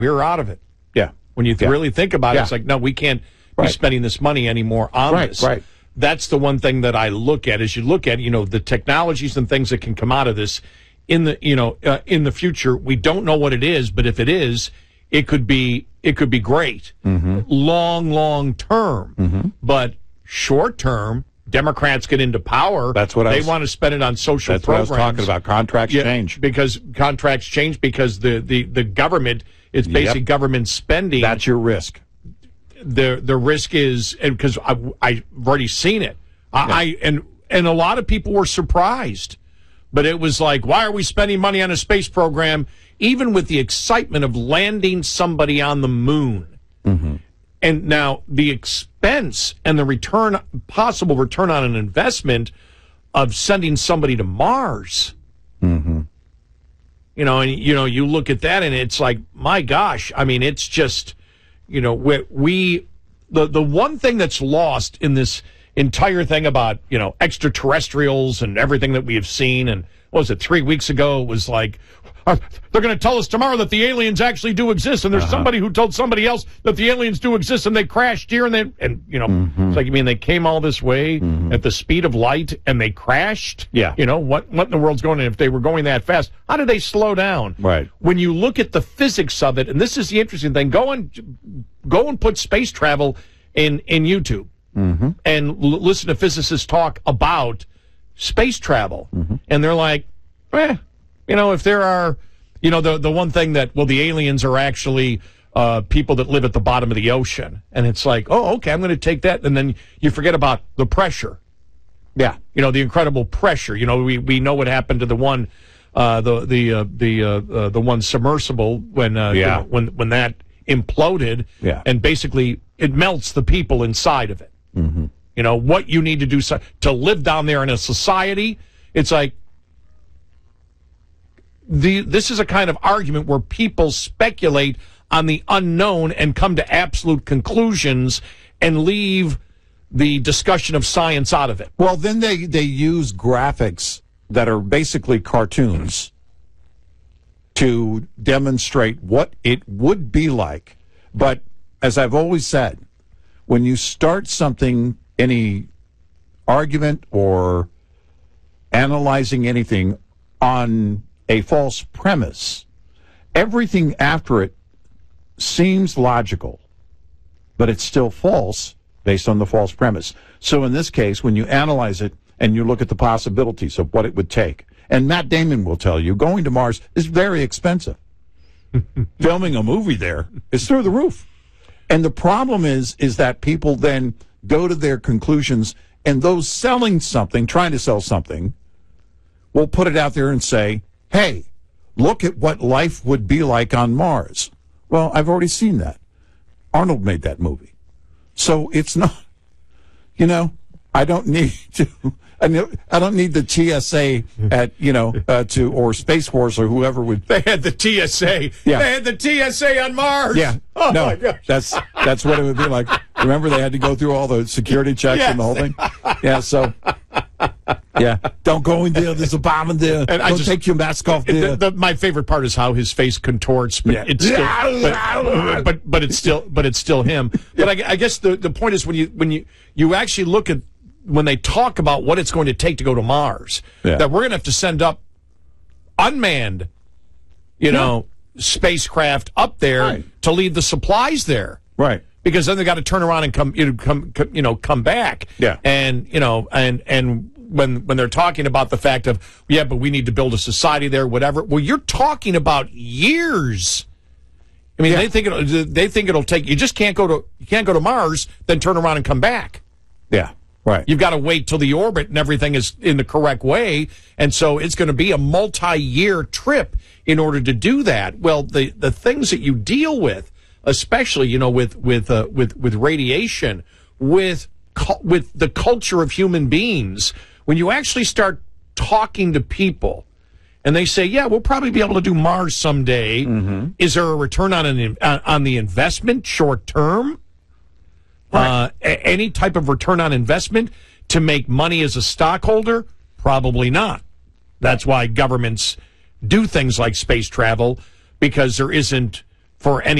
we're out of it. Yeah. When you really think about it, it's like, no, we can't be spending this money anymore on this. Right. That's the one thing that I look at as you look at, the technologies and things that can come out of this in the future. We don't know what it is, but if it is, it could be great. Long term. But short term, Democrats get into power. That's what they want to spend it on social programs. That's what I was talking about. Contracts change. Because contracts change because the government, it's basically government spending. That's your risk. The risk is, and because I've already seen it, and a lot of people were surprised, but it was like, why are we spending money on a space program, even with the excitement of landing somebody on the moon? And now the expense and the possible return on an investment of sending somebody to Mars. And you look at that and it's like, my gosh, I mean, it's just. The one thing that's lost in this entire thing about, extraterrestrials and everything that we have seen, and what was it, 3 weeks ago, it was like, they're going to tell us tomorrow that the aliens actually do exist, and there's somebody who told somebody else that the aliens do exist, and they crashed here, it's like, you mean they came all this way at the speed of light, and they crashed? Yeah. What in the world's going on? If they were going that fast, how did they slow down? Right. When you look at the physics of it, and this is the interesting thing, go and put space travel in YouTube and listen to physicists talk about space travel. And they're like, if there are, the one thing that, the aliens are actually people that live at the bottom of the ocean. And it's like, oh, okay, I'm going to take that. And then you forget about the pressure. Yeah. The incredible pressure. We know what happened to the one, the one submersible when that imploded. Yeah. And basically it melts the people inside of it. What you need to do to live down there in a society. It's like, this is a kind of argument where people speculate on the unknown and come to absolute conclusions and leave the discussion of science out of it. Well, then they use graphics that are basically cartoons to demonstrate what it would be like. But as I've always said, when you start something, any argument or analyzing anything on a false premise, everything after it seems logical, but it's still false based on the false premise. So in this case, when you analyze it and you look at the possibilities of what it would take, and Matt Damon will tell you, going to Mars is very expensive. Filming a movie there is through the roof. And the problem is that people then go to their conclusions, and those selling something, trying to sell something, will put it out there and say, hey, look at what life would be like on Mars. Well, I've already seen that. Arnold made that movie. So it's not, I don't need to, I don't need the TSA at, or Space Force or whoever would. They had the TSA. Yeah. They had the TSA on Mars. Yeah. Oh, no, my gosh. That's what it would be like. Remember they had to go through all the security checks and the whole thing? Yeah, so. Yeah, don't go in there. There's a bomb in there. And don't take your mask off there. My favorite part is how his face contorts, but it's still, but it's still him. But I guess the point is when you actually look at when they talk about what it's going to take to go to Mars, that we're going to have to send up unmanned, spacecraft up there to leave the supplies there, right? Because then they got to turn around and come back. Yeah. And when they're talking about the fact of, but we need to build a society there, whatever. Well, you're talking about years. I mean, they think it'll take. You just can't go to Mars, then turn around and come back. Yeah. Right. You've got to wait till the orbit and everything is in the correct way, and so it's going to be a multi-year trip in order to do that. Well, the things that you deal with, especially with radiation, with the culture of human beings, when you actually start talking to people, and they say, "Yeah, we'll probably be able to do Mars someday." Is there a return on the investment short term? Right. Any type of return on investment to make money as a stockholder? Probably not. That's why governments do things like space travel, because there isn't for any